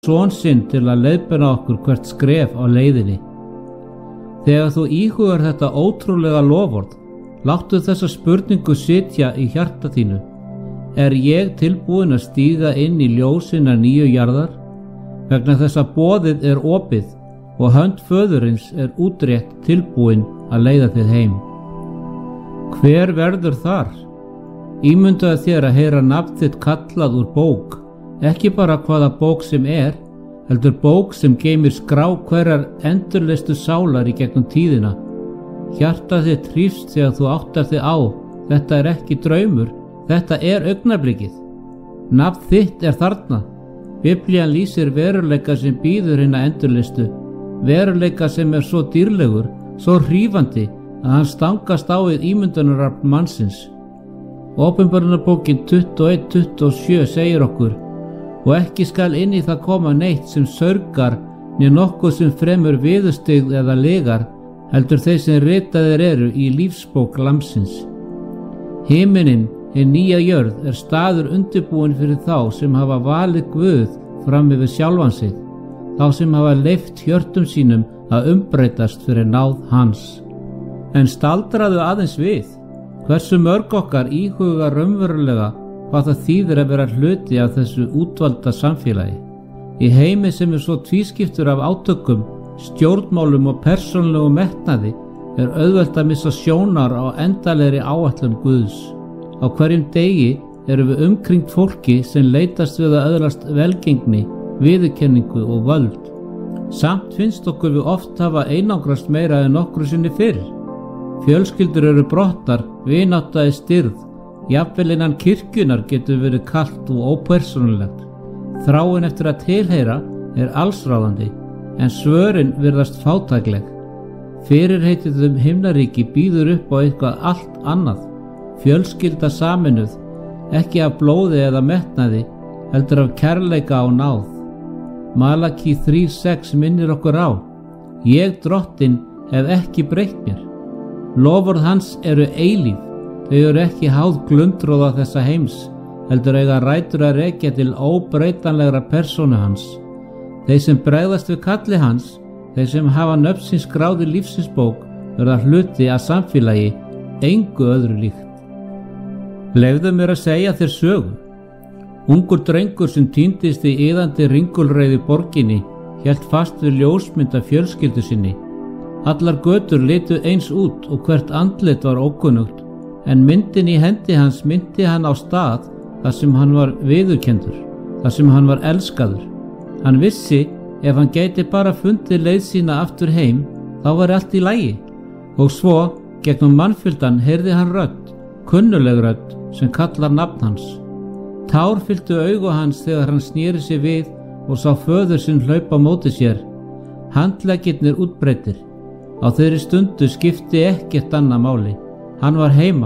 son sinn til að leiðbeina okkur hvert skref á leiðinni. Þegar þú íhugar þetta ótrúlega loforð, láttu þessa spurningu sitja í hjarta þínu. Er ég tilbúin að stíga inn í ljósina nýju jarðar? Vegna þess að boðið er opið og hönd föðurins er útrétt tilbúin að leiða þig heim. Hver verður þar? Ímyndaðu þér að heyra nafn þitt kallað úr bók, ekki bara hvaða bók sem er, heldur bók sem geymir skrá hverjar endurleistu sálar í gegnum tíðina. Hjartað þitt hrífst þegar þú áttar þig á, þetta er ekki draumur, þetta er augnablikið. Nafn þitt er þarna. Biblían lýsir veruleika sem býður hinna endurleistu, veruleika sem er svo dýrlegur, svo hrífandi að hann stangast á við ímyndunarafl mannsins. Opinberunarbókin 21:27 segir okkur: og ekki skal inn í það koma neitt sem sörgar, né nokkuð sem fremur viðurstyggð eða lygar, heldur þeir sem ritaðir eru í lífsbók Lambsins. Himinin, hin nýja jörð, er staður undirbúin fyrir þá sem hafa valið Guð fram yfir sjálfan sig, þá sem hafa leyft hjörtum sínum að umbreytast fyrir náð hans. En staldraðu aðeins við, hversu mörg okkar íhuga raunverulega hvað það þýðir að vera hluti af þessu útvalda samfélagi. Í heimi sem er svo tvískiptur af átökum, stjórnmálum og persónulegu metnaði er auðvelt að missa sjónar á endalegri áætlun Guðs. Á hverjum degi erum við umkringt fólki sem leitast við að öðlast velgengni, viðurkenningu og völd. Samt finnst okkur við oft hafa einangrast meira en nokkru sinni fyrr. Fjölskyldur eru brotnar, vinátta er stirð, jafnvel innan kirkjunar getur verið kalt og ópersónulegt. Þráin eftir að tilheyra er allsráðandi, en svörin virðast fátækleg. Fyrirheitið himnaríki býður upp á eitthvað allt annað, fjölskylda sameinuð, ekki af blóði eða metnaði, heldur af kærleika og náð. Malaki 3:6 minnir okkur á: ég drottinn hef ekki breytt mér. Loforð hans eru eilíf. Þau eru ekki háð glundróða þessa heims, heldur eiga rætur að rekja til óbreytanlegra persónu hans. Þeir sem bregðast við kalli hans, þeir sem hafa nöfn sín skráð í lífsins bók, verða hluti að samfélagi, engu öðru líkt. Leyfðu mér að segja þér sögu. Ungur drengur sem týndist í iðandi ringulreiði borginni hélt fast við ljósmynd af fjölskyldu sinni. Allar götur litu eins út og hvert andlit var ókunnugt, en myndin í hendi hans myndi hann á stað þar sem hann var viðurkendur, þar sem hann var elskaður. Hann vissi ef hann gæti bara fundið leið sína aftur heim, þá var allt í lagi. Og svo, gegnum mannfjöldan, heyrði hann rödd, kunnuleg rödd sem kallar nafn hans. Tár fylltu augu hans þegar hann sneri sig við og sá föður sinn hlaupa á móti sér. Handleggirnir útbreiddir. Á þeirri stundu skipti ekkert annað máli. Hann var heima.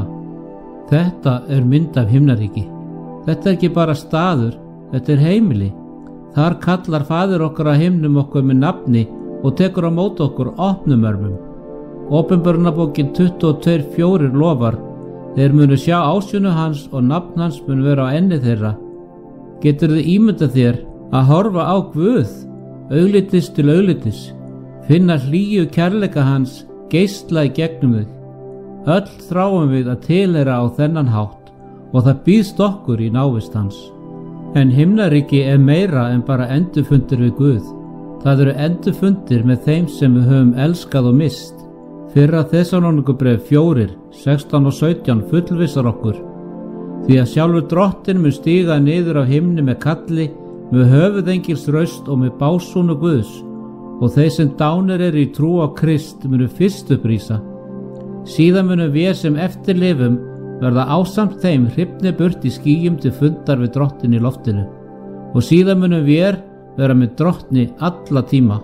Þetta er mynd af himnaríki. Þetta er ekki bara staður, þetta er heimili. Þar kallar faðir okkar á himnum okkur með nafni og tekur á móti okkur opnum örmum. Opinberunarbókin 22:4 lofar: þeir munu sjá ásjónu hans og nafn hans mun vera á enni þeirra. Geturðu ímyndað þér að horfa á Guð, auglitis til auglitis, finna hlýju kærleika hans geisla í gegnum þig. Öll þráum við að tilheyra á þennan hátt og það býðst okkur í návist hans. En himnaríki er meira en bara endurfundir við Guð. Það eru endurfundir með þeim sem við höfum elskað og mist. Fyrra Þessalóníkubréf 4:16 og 17 fullvissar okkur: því að sjálfur drottinn mun stíga niður af himni með kalli, með höfuðengils raust og með básúnu Guðs, og þeir sem dánir eru í trú á Krist munu fyrst upprísa. Síðan munum við sem eftir lifum verða ásamt þeim hrifnir burt í skýjum til fundar við drottin í loftinu, og síðan munum við vera með drottni alla tíma.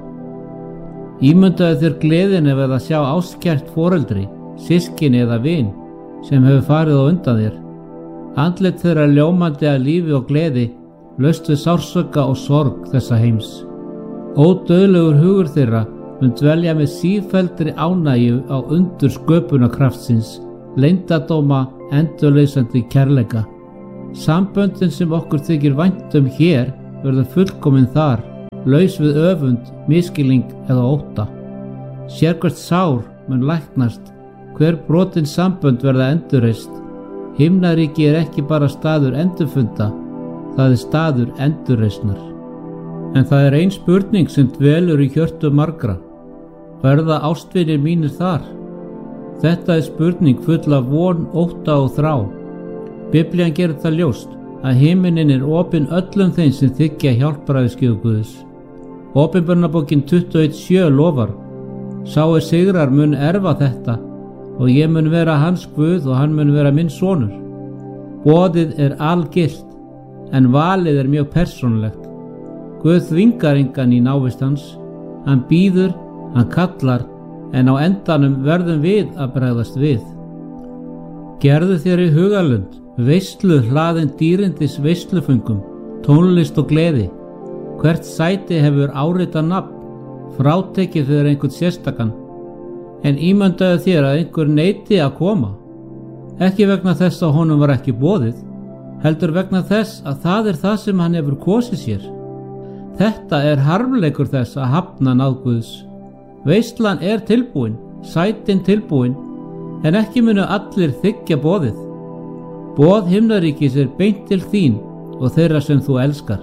Ímyndaðu þér gleðin ef að sjá ástkært foreldri, systkini eða vin sem hefur farið á undan þér. Andlit þeirra ljómandi af lífi og gleði, laust við sársauka og sorg þessa heims. Ódauðlegur hugur þeirra mun dvelja með sífelldri ánægju á undur sköpunarkraftsins, leyndardóma endurleysandi kærleika. Samböndin sem okkur þykir vænt hér verða fullkomin þar, laus við öfund, misskilning eða ótta. Sérhvert sár mun læknast, hver brotin sambönd verða endurreist. Himnaríki er ekki bara staður endurfunda, það er staður endurreisnar. En það er ein spurning sem dvelur í hjörtum margra. Verða ástvinir mínir þar? Þetta er spurning full af von, ótta og þrá. Biblían gerir það ljóst að himinin er opinn öllum þeim sem þiggja hjálpræðisgjöf Guðs. Opinberunarbókin 21:7 lofar: Sá er sigrar mun erfa þetta, og ég mun vera hans Guð og hann mun vera minn sonur. Boðið er algilt, en valið er mjög persónulegt. Guð þvingar engan í návist hans. Hann býður, hann kallar, en á endanum verðum við að bregðast við. Gerðu þér í hugarlund veislu hlaðin dýrindis veisluföngum, tónlist og gleði. Hvert sæti hefur áritað nafn, frátekið fyrir einhvern sérstakann. En ímyndaðu þér að einhver neiti að koma. Ekki vegna þess að honum var ekki boðið, heldur vegna þess að það er það sem hann hefur kosið sér. Þetta er harmleikur þess að hafna náð Guðs. Veislan er tilbúin, sætin tilbúin, en ekki munu allir þiggja boðið. Boð himnaríkis er beint til þín og þeirra sem þú elskar.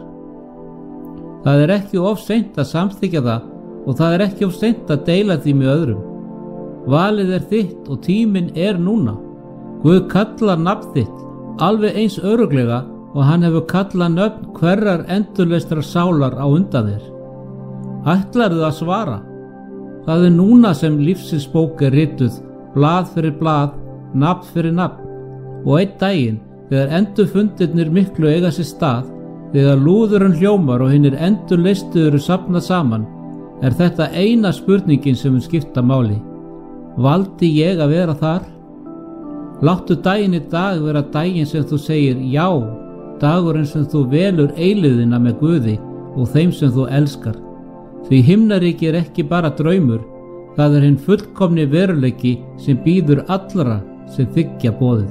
Það er ekki of seint að samþykkja það og það er ekki of seint að deila því með öðrum. Valið er þitt og tíminn er núna. Guð kallar nafn þitt alveg eins örugglega og hann hefur kallað nöfn hverrar endurleistrar sálar á undan þér. Ætlarðu að svara? Það er núna sem lífsins bók er rituð, blað fyrir blað, nafn fyrir nafn. Og einn daginn, þegar endurfundirnir miklu eiga sér stað, þegar lúðurinn hljómar og hinnir endurleistu eru safnað saman, er þetta eina spurningin sem mun skipta máli. Valdi ég að vera þar? Láttu daginn í dag vera daginn sem þú segir já, dagurinn sem þú velur eilíðina með Guði og þeim sem þú elskar. Því himnaríki er ekki bara draumur, það er hinn fullkomni veruleiki sem býður allra sem þiggja boðið.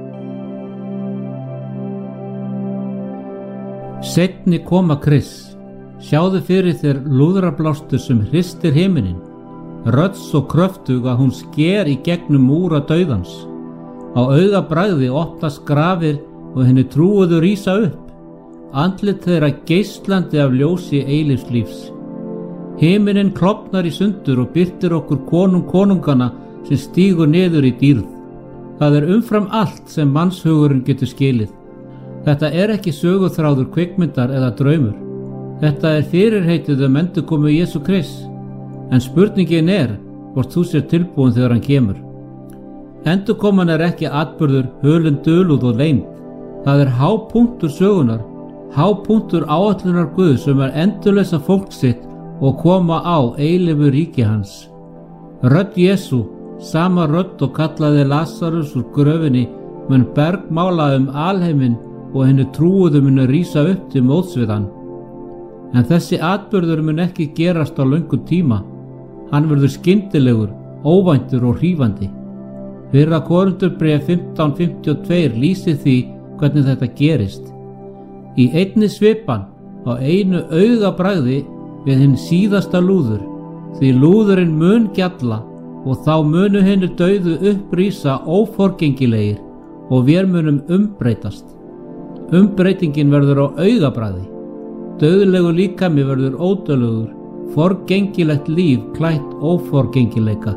Seinni koma Krists. Sjáðu fyrir þér lúðrablástur sem hristir himinin, rödd svo kröftug að hún sker í gegnum múra dauðans. Á augabragði opnast grafir og henni trúuðu rísa upp, andlit þeirra geislandi af ljósi eilífs lífs. Himinin klofnar í sundur og birtir okkur konungana sem stígur niður í dýrð. Það er umfram allt sem mannshugurinn getur skilið. Þetta er ekki söguþráður kvikmyndar eða draumur. Þetta er fyrirheitið endurkomu Jesú Krists. En spurningin er hvort þú sér tilbúin þegar hann kemur. Endurkoman er ekki atburður, hulin dulúð og leynd. Það er hápunktur sögunar, hápunktur áætlunar Guðs sem er endurleysa fólk sitt og koma á eilífu ríki hans. Rödd Jesú, sama rödd og kallaði Lasarus úr gröfinni, mun bergmála alheiminn og henni trúuðu munu rísa upp til móts við hann. En þessi atburður mun ekki gerast á löngum tíma. Hann verður skyndilegur, óvæntur og hrífandi. Fyrra Korinthubréf 15:52 lýsir því hvernig þetta gerist. Í einni svipan, á einu augabragði við hinn síðasta lúður, því lúðurinn mun gjalla og þá munu hinir dauðu upprísa óforgengilegir og vér munum umbreytast. Umbreytingin verður á augabragði. Dauðlegu líkami verður ódauðlegur, forgengilegt líf klætt óforgengileika.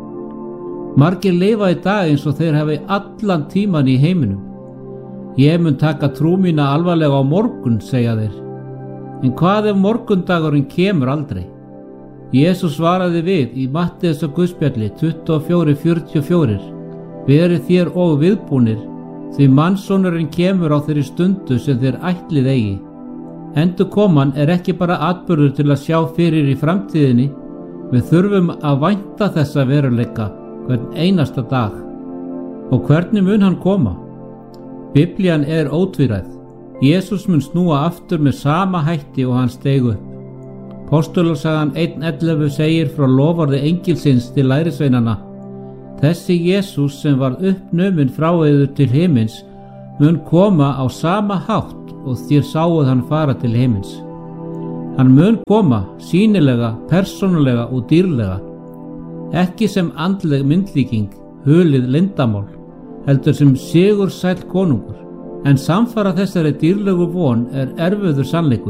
Margir lifa í dag eins og þeir hafi allan tíman í heiminum. Ég mun taka trú mína alvarlega á morgun, segja þeir. En hvað ef morgundagurinn kemur aldrei? Jesús svaraði við í Matteusar guðspjalli 24:44: Verið þér og viðbúnir, því mannssonurinn kemur á þeirri stundu sem þér ætlið eigi. Endurkoman er ekki bara atburður til að sjá fyrir í framtíðinni. Við þurfum að vænta þessa veruleika hvern einasta dag. Og hvernig mun hann koma? Biblían er ótvíræð. Jesús mun snúa aftur með sama hætti og hann steig upp. Póstulasagan 1:11 segir frá loforði engilsins til lærisveinana: Þessi Jesús sem var uppnuminn frá yður til himins mun koma á sama hátt og þér sáuð hann fara til himins. Hann mun koma sýnilega, persónulega og dýrlega, ekki sem andleg myndlíking, hulið leyndarmál, heldur sem sigursæll konungur. En samfara þessari dýrlegu von erfiður sannleikur.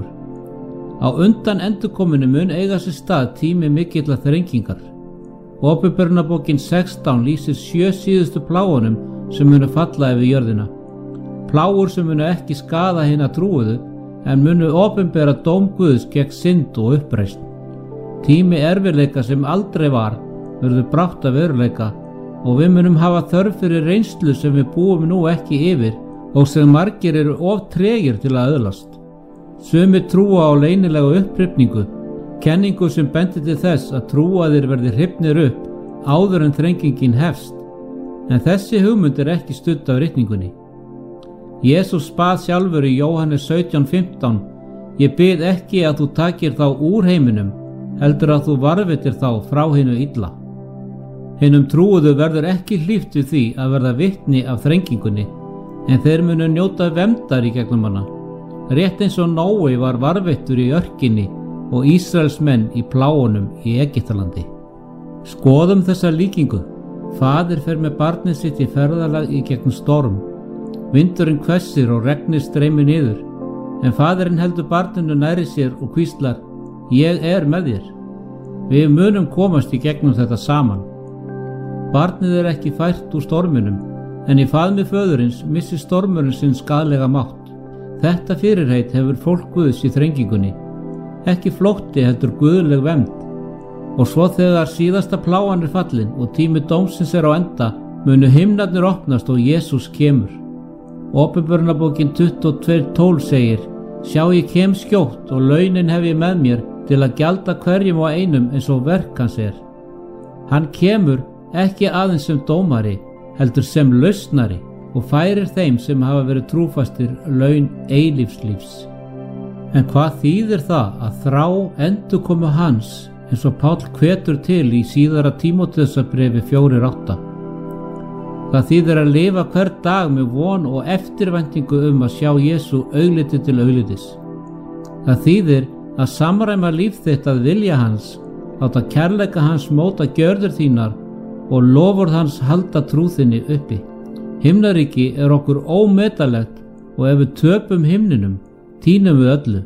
Á undan endurkominu mun eiga sér stað tími mikilla þrengingar. Åpenbarunarbókin 16 lýsir 7 síðustu plágunum sem munu falla yfir jörðina. Plágur sem munu ekki skaða hina trúuðu, en munu opinbera dóm Guðs gegn synd og uppreisn. Tími erfiðleika sem aldrei var verður brátt að veruleika, og við munum hafa þörf fyrir reynslu sem við búum nú ekki yfir og sem margir eru of tregir til að öðlast. Sumir trúa á leynilega upphrifningu, kenningu sem bendir til þess að trúaðir verði hrifnir upp áður en þrengingin hefst, en þessi hugmynd ekki studd af ritningunni. Jesús bað sjálfur í Jóhannes 17:15: Ég bið ekki að þú takir þá úr heiminum, heldur að þú varðveitir þá frá hinu illa. Hinum trúuðu verður ekki hlíft við því að verða vitni af þrengingunni, en þeir munu njóta verndar í gegnum hana, rétt eins og Nói var varðveittur í örkinni og Ísraels menn í plágunum í Egyptalandi. Skoðum þessa líkingu. Faðir fer með barnið sitt í ferðalag í gegnum storm. Vindurinn hvessir og regnið streymir niður, en faðirinn heldur barninu nærri sér og hvíslar: Ég með þér. Við munum komast í gegnum þetta saman. Barnið ekki fært úr storminum, en í faðmi föðurins missir stormurinn sinn skaðlega mátt. Þetta fyrirheit hefur fólk Guðs í þrengingunni, ekki flótti heldur guðleg vernd. Og svo þegar síðasta plágan fallin og tími dómsins á enda, munu himnarnir opnast og Jesús kemur. Åpenbarunarbókin 22:12 segir: Sjá, ég kem skjótt og launin hef ég með mér til að gjalda hverjum og einum eins og verk hans Hann kemur ekki aðeins sem dómari, heldur sem lausnari, og færir þeim sem hafa verið trúfastir laun eilífslífs. En hvað þýðir það að þrá endurkomu hans, eins og Páll hvetur til í síðara Tímóteusarbréfi 4:8? Það þýðir að lifa hver dag með von og eftirvæntingu að sjá Jesú augliti til auglitis. Það þýðir að samræma líf þitt að vilja hans, láta kærleika hans móta gjörðir þínar og loforð hans halda trú þinni uppi. Himnaríki okkur ómetanlegt, og ef við töpum himninum, tínum við öllu.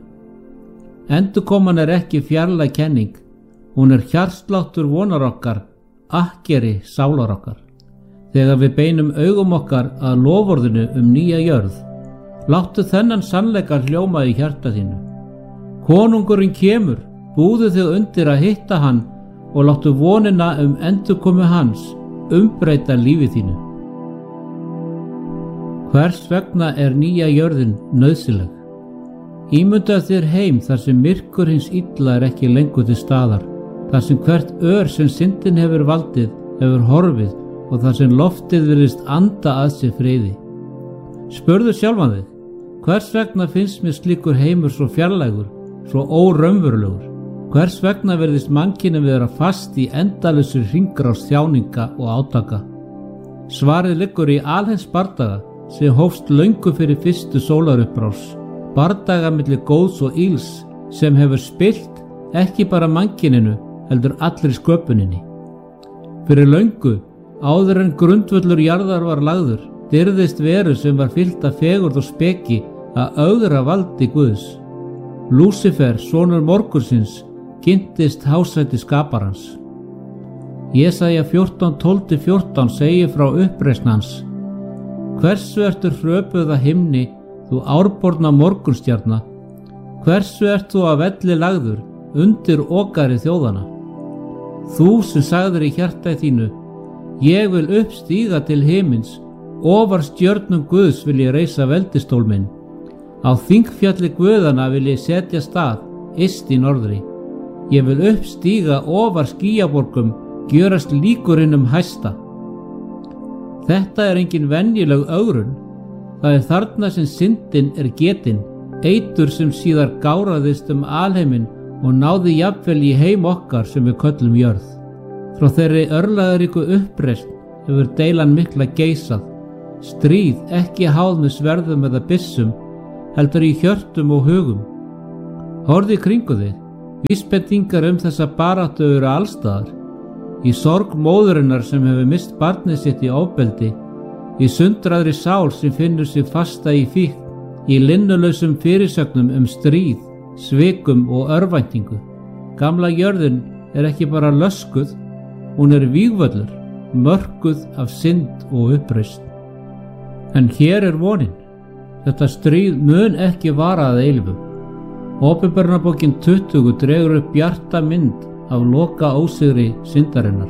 Endurkoman ekki fjarlæg kenning, hún hjartsláttur vonar okkar, akkeri sálar okkar. Þegar við beinum augum okkar að loforðinu nýja jörð, láttu þennan sannleika hljóma í hjarta þínu. Konungurinn kemur, búðu þig undir að hitta hann og láttu vonina endurkomu hans umbreyta lífi þínu. Hvers vegna nýja jörðin nauðsynleg? Ímyndaðu þér heim þar sem myrkur hins illa ekki lengur til staðar, þar sem hvert sem syndin hefur valdið hefur horfið og þar sem loftið virðist anda að sér friði. Spurðu sjálfan þig: hvers vegna finnst mér slíkur heimur svo fjarlægur, svo óraunverulegur? Hvers vegna virðist mannkynið vera fast í endalausri hringrás þjáninga og átaka? Svarið liggur í alheims bardaga sem hófst löngu fyrir fyrstu sólarupprás, bardaga milli góðs og ills sem hefur spillt ekki bara mannkyninu heldur allri sköpuninni. Fyrir löngu, áður en grundvöllur jarðar var lagður, dirðist veru sem var fyllt af fegurð og speki að ögra valdi Guðs. Lúsifer, sonur morgunsins, kynntist hásæti skaparans. Jesaja 14:12-14 segir frá uppreisn hans: Hversu ertu hröpuð að himni, þú árborna morgunstjarna? Hversu ert þú að velli lagður, undir okari þjóðana? Þú sem sagðir í hjarta þínu: Ég vil uppstíga til himins, ofar stjörnum Guðs vil ég reisa veldistól minn. Á þingfjalli Guðana vil ég setja stað, yst í norðri. Ég vil uppstíga ofar skýjaborgum, gjörast líkur hæsta. Þetta engin venjuleg ögrun. Það þarna sem syndin getin, eitur sem síðar gáraðist alheiminn og náði jafnvel í heim okkar sem við köllum jörð. Frá þeirri örlagaríku uppreisn hefur deilan mikla geisað, stríð ekki háð með sverðum eða byssum, heldur í hjörtum og hugum. Horfðu í kringu þig. Vísbendingar þessa baráttu eru allstaðar. Í sorg móðurinnar sem hefur misst barnið sitt í ofbeldi, í sundraðri sál sem finnur sig fasta í fíkn, í linnulausum fyrirsögnum stríð, svikum og örvæntingu. Gamla jörðin ekki bara löskuð, hún vígvöllur, mörkuð af synd og uppreisn. En hér vonin. Þetta stríð mun ekki vara að eilífu. Åpenbarunarbókin 20 dregur upp bjarta mynd af loka ósigri syndarinnar.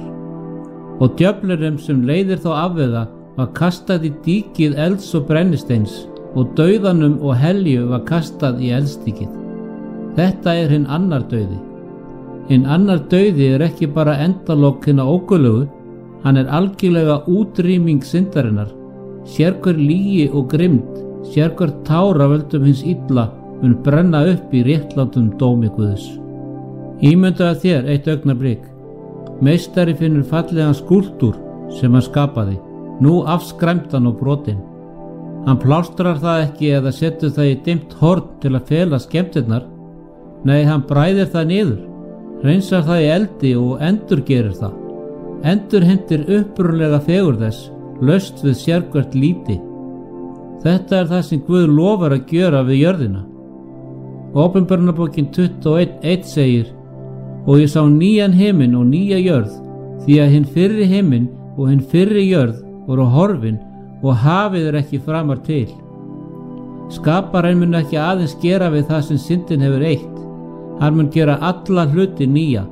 Og djöflinum sem leiðir þá afvega var kastað í dýkið elds og brennisteins, og dauðanum og helju var kastað í eldsdýkið. Þetta hinn annar dauði. Hinn annar dauði ekki bara endalok hinna ógullugu, hann algjörlega útrýming syndarinnar. Sérhver lygi og grimmd, sérhver tár af völdum hins illa mun brenna upp í réttlátum dómi Guðs. Ímyndaðu þér eitt augnablik. Meistari finnur fallegan skúlptúr sem hann skapaði, nú afskræmdan og brotinn. Hann plástrar það ekki eða setur það í dimmt horn til að fela skemmtirnar. Nei, hann bræðir það niður, hreinsar það í eldi og endurgerir það. Endurheimtir upprunalega fegurð þess, laust við sérhvert líti. Þetta það sem Guð lofar að gjöra við jörðina. Åpenbarunarbókin 21:1 segir: Og ég sá nýjan himinn og nýja jörð, því að hinn fyrri himinn og hinn fyrri jörð voru horfin og hafið ekki framar til. Skaparinn mun ekki aðeins gera við það sem syndin hefur eytt, hann mun gera alla hluti nýja.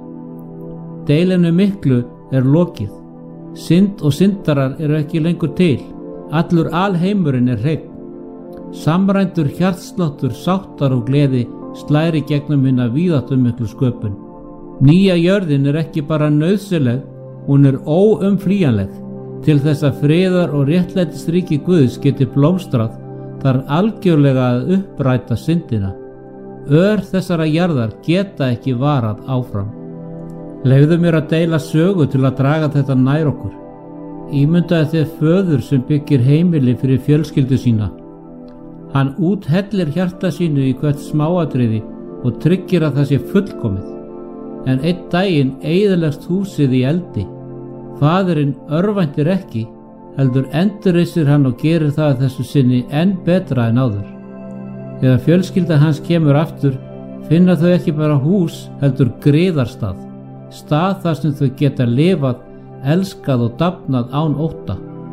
Deilinu miklu lokið. Synd og syndarar ekki lengur til. Allur alheimurinn hreinn. Samrændur hjartsláttur sáttar og gleði slæri gegnum hinna víðáttumiklu sköpun. Nýja jörðin ekki bara nauðsynleg, hún óumflýjanleg. Til þess að friðar og réttlætisríki Guðs geti blómstrað þarf algjörlega að uppræta syndina. Ör þessara jarðar geta ekki varað áfram. Leyfðu mér að deila sögu til að draga þetta nær okkur. Ímyndaðu þér föður sem byggir heimili fyrir fjölskyldu sína. Hann úthellir hjarta sínu í hvert smáatriði og tryggir að það sé fullkomið. En einn daginn eyðilegst húsið í eldi. Faðirinn örvæntir ekki, heldur endurreisir hann og gerir það að þessu sinni enn betra en áður. Þegar fjölskylda hans kemur aftur, finna þau ekki bara hús, heldur griðarstað, stað þar sem þau geta lifað, elskað og dafnað án ótta.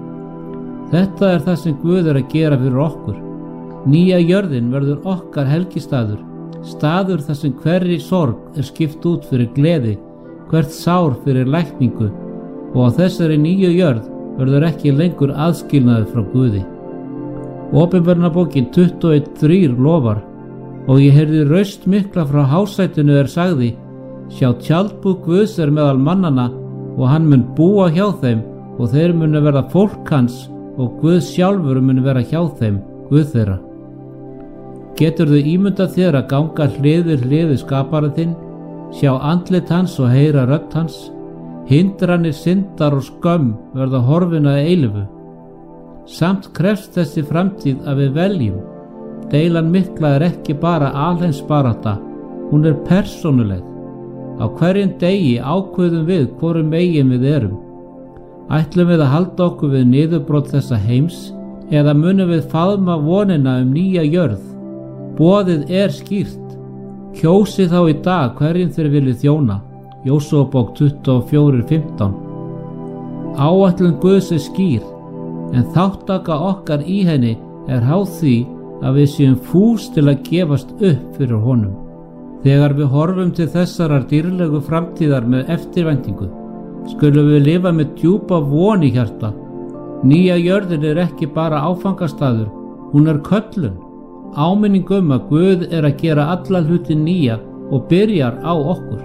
Þetta það sem Guð að gera fyrir okkur. Nýja jörðin verður okkar helgistaður, staður þar sem hverri sorg skipt út fyrir gleði, hvert sár fyrir lækningu, og á þessari nýju jörð verður ekki lengur aðskilnaður frá Guði. Åpenbarunarbókin 21:3 lofar: Og ég heyrði raust mikla frá hásætinu sagði: Sjá, tjaldbúð Guðs meðal mannanna, og hann mun búa hjá þeim, og þeir munu verða fólk hans, og Guð sjálfur mun vera hjá þeim, Guð þeirra. Geturðu ímyndað þér að ganga hlið við hlið við skaparinn þinn, sjá andlit hans og heyra rödd hans? Hindranir, syndar og skömm verða horfin að eilífu. Samt krefst þessi framtíð að við veljum. Deilan mikla ekki bara alheimsbarátta, hún persónuleg. Á hverjum degi ákveðum við hvorum megin við erum. Ætlum við að halda okkur við niðurbrot þessa heims, eða munum við faðma vonina nýja jörð? Boðið skýrt. Kjósið þá í dag hverjum þeir viljið þjóna. Jósúabók 24:15. Áætlun Guðs skýr, en þáttaka okkar í henni háð því að við séum fús til að gefast upp fyrir honum. Þegar við horfum til þessarar dýrlegu framtíðar með eftirvæntingu, skulum við lifa með djúpa von í hjarta. Nýja jörðin ekki bara áfangastaður, hún köllun, áminning að Guð að gera alla hluti nýja og byrjar á okkur.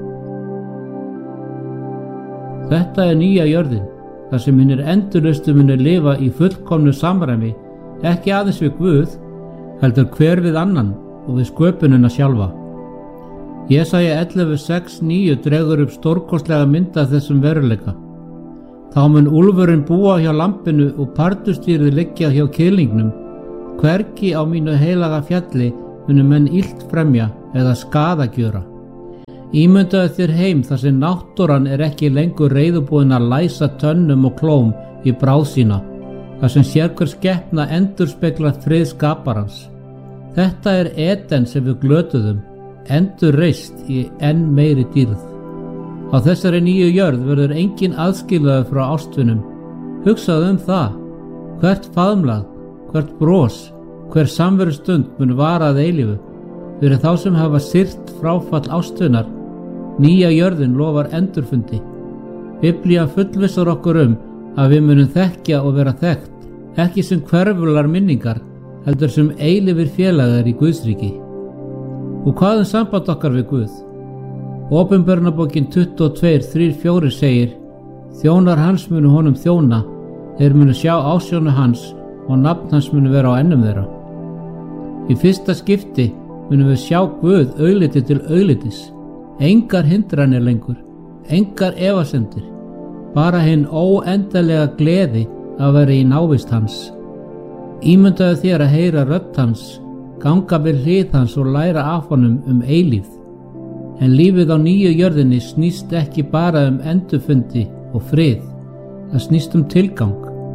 Þetta nýja jörðin, þar sem hinir endurlaustu munu lifa í fullkomnu samræmi, ekki aðeins við Guð, heldur hver við annan og við sköpunina sjálfa. Jesaja 11:6-9 dregur upp stórkostlega mynd af þessum veruleika. Þá mun úlfurinn búa hjá lambinu og pardustýrið liggja hjá kýlingnum. Hvergi á mínu heilaga fjalli munu menn illt fremja eða skaða gjöra. Ímyndaðu þér heim þar sem náttúran ekki lengur reiðubúin að læsa tönnum og klóm í bráð sína, þar sem sérhver skepna endurspeglar frið skaparans. Þetta Eden sem við glötuðum, endurreist í enn meiri dýrð. Á þessari nýju jörð verður engin aðskilaður frá ástvinum. Hugsaðu það. Hvert faðmlag, hvert bros, hver samverustund mun vara að eilífu. Fyrir þá sem hafa syrgt fráfall ástvinar, nýja jörðin lofar endurfundi. Biblían fullvissar okkur að við munum þekkja og vera þekkt, ekki sem hverfular minningar, heldur sem eilífir félagar í Guðsríki. Og hvað samband okkar við Guð? Opinberunarbókin 22:3-4 segir: Þjónar hans munu honum þjóna, þeir munu sjá ásjónu hans og nafn hans munu vera á ennum þeirra. Í fyrsta skipti munum við sjá Guð augliti til auglitis, engar hindranir lengur, engar efasemdir, bara hinn óendanlega gleði að vera í návist hans. Ímyndaðu þér að heyra rödd hans, ganga við hlið hans og læra af honum eilífð. En lífið á nýju jörðinni snýst ekki bara endurfundi og frið, það snýst tilgang.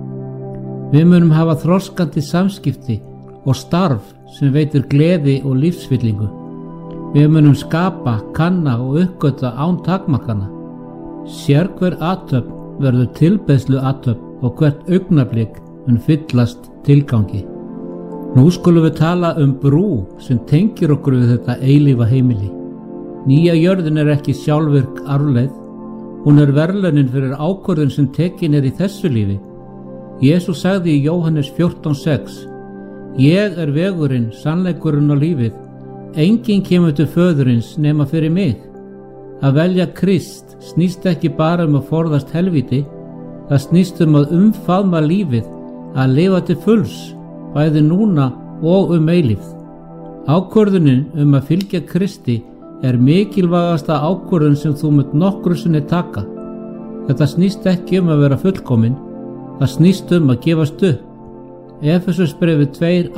Við munum hafa þroskandi samskipti og starf sem veitir gleði og lífsfyllingu. Við munum skapa, kanna og uppgötva án takmarkana. Sérhver athöfn verður tilbeiðslu athöfn og hvert augnablik mun fyllast tilgangi. Nú skulum við tala brú sem tengir okkur við þetta eilífa heimili. Nýja jörðin ekki sjálfvirk arfleið, hún verðlaunin fyrir ákvörðun sem tekin í þessu lífi. Jesús sagði í Jóhannes 14:6: Ég vegurinn, sannleikurinn og lífið. Enginn kemur til föðurins nema fyrir mig. Að velja Krist snýst ekki bara að forðast helvíti, það snýst að umfaðma lífið, að lifa til fulls, bæði núna og eilífð. Ákvörðunin að fylgja Kristi mikilvægasta ákvörðun sem þú munt nokkru sinni taka. Þetta snýst ekki að vera fullkomin, það snýst að gefast upp. Efesusbréfið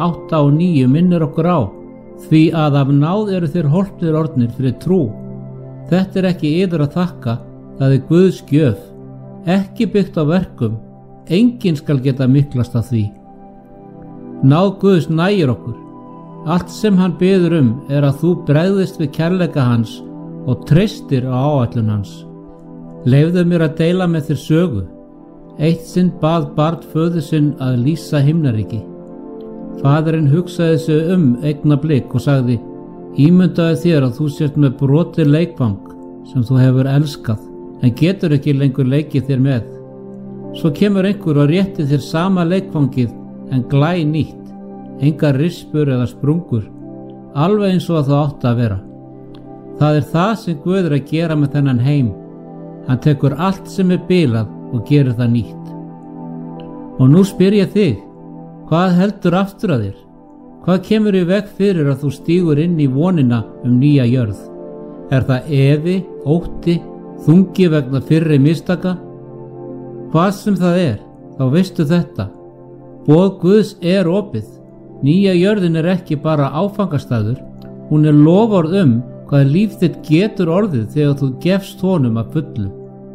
2:8-9 minnir okkur á: Því að af náð eru þér holpnir orðnir fyrir trú. Þetta ekki yður að þakka, það Guðs gjöf, ekki byggt á verkum, enginn skal geta miklast af því. Náð Guðs nægir okkur. Allt sem hann biður að þú bregðist við kærleika hans og treystir á áætlun hans. Leyfðu mér að deila með þér sögu. Eitt sinn bað barn föður sinn að lýsa himnaríki. Faðirinn hugsaði sig augnablik og sagði: Ímyndaðu þér að þú sért með brotið leikfang sem þú hefur elskað, en getur ekki lengur leikið þér með. Svo kemur einhver og rétti þér sama leikfangið en glænýtt, engar rispur eða sprungur, alveg eins og það átti að vera. Það það sem Guð að gera með þennan heim. Hann tekur allt sem bilað og gerir það nýtt. Og nú spyr ég þig, hvað heldur aftur að þér? Hvað kemur í veg fyrir að þú stígur inn í vonina nýja jörð? Það efi, ótti, þungi vegna fyrri mistaka? Hvað sem það þá veistu þetta: boð Guðs opið. Nýja jörðin ekki bara áfangastaður, hún loforð hvað líf þitt getur orðið þegar þú gefst honum að fullu.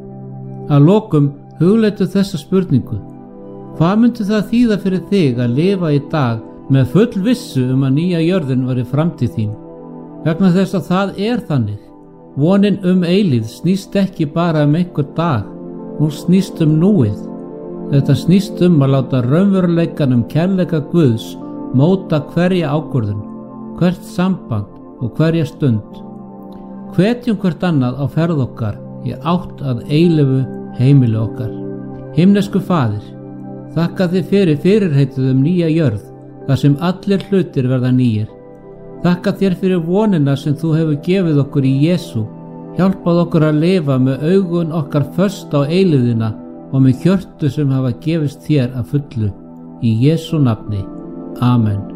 Að lokum hugleitu þessa spurningu: hvað myndi það þýða fyrir þig að lifa í dag með full vissu að nýja jörðin væri framtíð þín? Vegna þess að það þannig. Vonin eilífð snýst ekki bara einhver dag, hún snýst núið. Þetta snýst að láta raunveruleikann kærleika Guðs móta hverja ákvörðun, hvert samband og hverja stund. Hvetjum hvert annað á ferð okkar í átt að eilífu heimili okkar. Himnesku Faðir, þakka þig fyrir fyrirheitið nýja jörð, þar sem allir hlutir verða nýjir. Þakka þér fyrir vonina sem þú hefur gefið okkur í Jesú. Hjálpað okkur að lifa með augun okkar föst á eilífðina og með hjörtu sem hafa gefist þér að fullu. Í Jesú nafni. Amen.